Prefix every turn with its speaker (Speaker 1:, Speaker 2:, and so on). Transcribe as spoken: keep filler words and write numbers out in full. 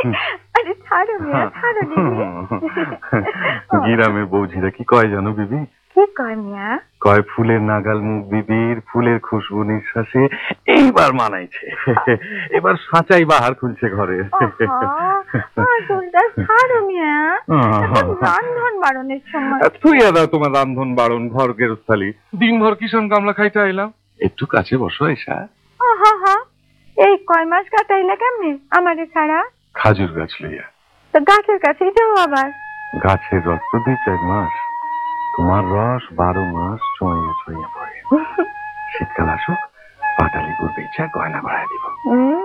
Speaker 1: আরে ছাড়ো মিয়া ছাড়ো দিদি।
Speaker 2: গ্রামের বৌঝিরা কি কয় জানো বিবি?
Speaker 1: কি কয় মিয়া?
Speaker 2: কয় ফুলের নাগাল মুখ বিবির, ফুলের খুশবু নিঃশ্বাসে এইবার মানাইছে, এবার সাঁচাই বাহার খুলছে ঘরে।
Speaker 1: ছাড়ো মিয়া, রান্ধন বাড়নের সময়।
Speaker 2: তুই আদা তোমার রান্ধন বাড়ন, ঘর গেরস্থালি, দিনভর কিষান কামলা খাইতে আইলাম, একটু কাছে বসো এসা।
Speaker 1: এই কয় মাস কাটাইলে কেমনে আমারে ছাড়া?
Speaker 2: খাজুর গাছ লইয়া।
Speaker 1: তো গাছের কাছেই যাও আবার?
Speaker 2: গাছের রস তো দুই চার মাস, তোমার রস বারো মাস ছুঁয়ে ছুঁয়ে পড়ে। শীতকাল আসুক, পাটালি গুড় বেচা গয়না বাড়ায় দিব।